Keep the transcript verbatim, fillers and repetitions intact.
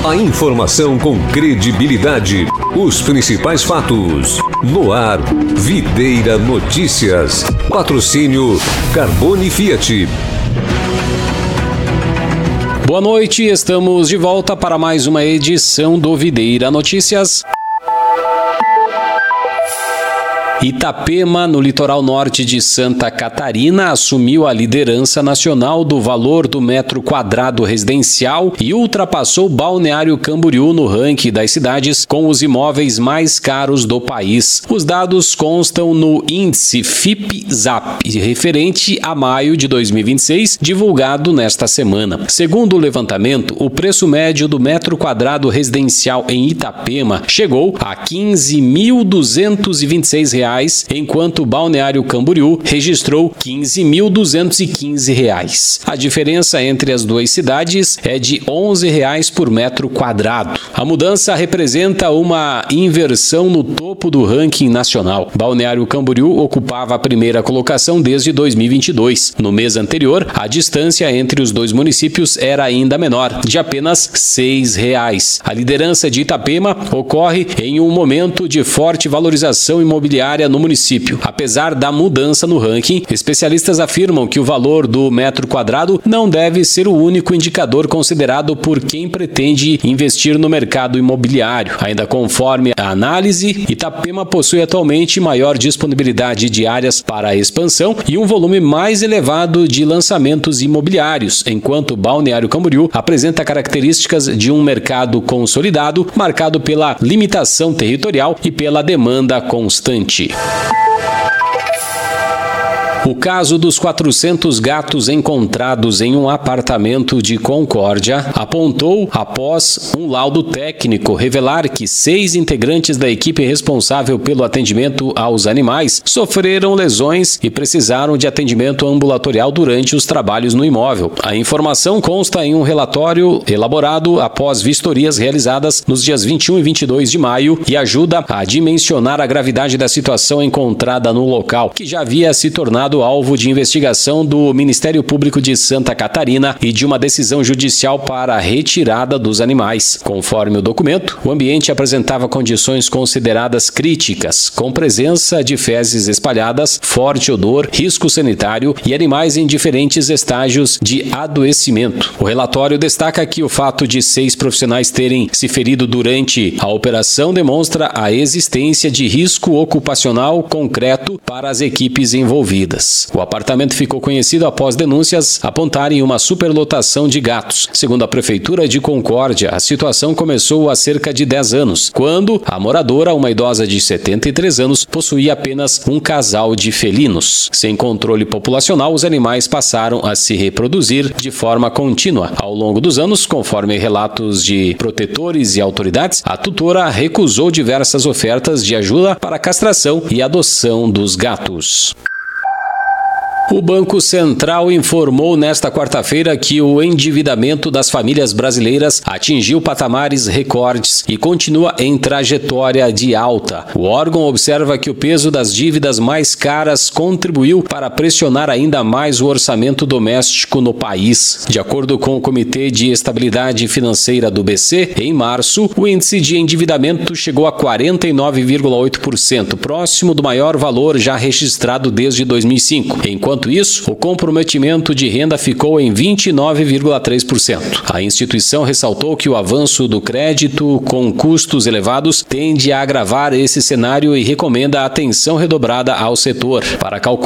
A informação com credibilidade. Os principais fatos. No ar, Videira Notícias. Patrocínio Carbone Fiat. Boa noite, estamos de volta para mais uma edição do Videira Notícias. Itapema, no litoral norte de Santa Catarina, assumiu a liderança nacional do valor do metro quadrado residencial e ultrapassou Balneário Camboriú no ranking das cidades com os imóveis mais caros do país. Os dados constam no índice F I P-Zap, referente a maio de dois mil e vinte e seis, divulgado nesta semana. Segundo o levantamento, o preço médio do metro quadrado residencial em Itapema chegou a quinze mil duzentos e vinte e seis reais, enquanto Balneário Camboriú registrou quinze mil duzentos e quinze reais. A diferença entre as duas cidades é de onze reais por metro quadrado. A mudança representa uma inversão no topo do ranking nacional. Balneário Camboriú ocupava a primeira colocação desde dois mil e vinte e dois. No mês anterior, a distância entre os dois municípios era ainda menor, de apenas seis reais. A liderança de Itapema ocorre em um momento de forte valorização imobiliária no município. Apesar da mudança no ranking, especialistas afirmam que o valor do metro quadrado não deve ser o único indicador considerado por quem pretende investir no mercado imobiliário. Ainda conforme a análise, Itapema possui atualmente maior disponibilidade de áreas para a expansão e um volume mais elevado de lançamentos imobiliários, enquanto Balneário Camboriú apresenta características de um mercado consolidado, marcado pela limitação territorial e pela demanda constante. O caso dos quatrocentos gatos encontrados em um apartamento de Concórdia apontou, após um laudo técnico revelar que seis integrantes da equipe responsável pelo atendimento aos animais sofreram lesões e precisaram de atendimento ambulatorial durante os trabalhos no imóvel. A informação consta em um relatório elaborado após vistorias realizadas nos dias vinte e um e vinte e dois de maio e ajuda a dimensionar a gravidade da situação encontrada no local, que já havia se tornado alvo de investigação do Ministério Público de Santa Catarina e de uma decisão judicial para a retirada dos animais. Conforme o documento, o ambiente apresentava condições consideradas críticas, com presença de fezes espalhadas, forte odor, risco sanitário e animais em diferentes estágios de adoecimento. O relatório destaca que o fato de seis profissionais terem se ferido durante a operação demonstra a existência de risco ocupacional concreto para as equipes envolvidas. O apartamento ficou conhecido após denúncias apontarem uma superlotação de gatos. Segundo a Prefeitura de Concórdia, a situação começou há cerca de dez anos, quando a moradora, uma idosa de setenta e três anos, possuía apenas um casal de felinos. Sem controle populacional, os animais passaram a se reproduzir de forma contínua. Ao longo dos anos, conforme relatos de protetores e autoridades, a tutora recusou diversas ofertas de ajuda para a castração e adoção dos gatos. O Banco Central informou nesta quarta-feira que o endividamento das famílias brasileiras atingiu patamares recordes e continua em trajetória de alta. O órgão observa que o peso das dívidas mais caras contribuiu para pressionar ainda mais o orçamento doméstico no país. De acordo com o Comitê de Estabilidade Financeira do B C, em março, o índice de endividamento chegou a quarenta e nove vírgula oito por cento, próximo do maior valor já registrado desde dois mil e cinco. Enquanto isso, o comprometimento de renda ficou em vinte e nove vírgula três por cento. A instituição ressaltou que o avanço do crédito com custos elevados tende a agravar esse cenário e recomenda atenção redobrada ao setor. Para calcular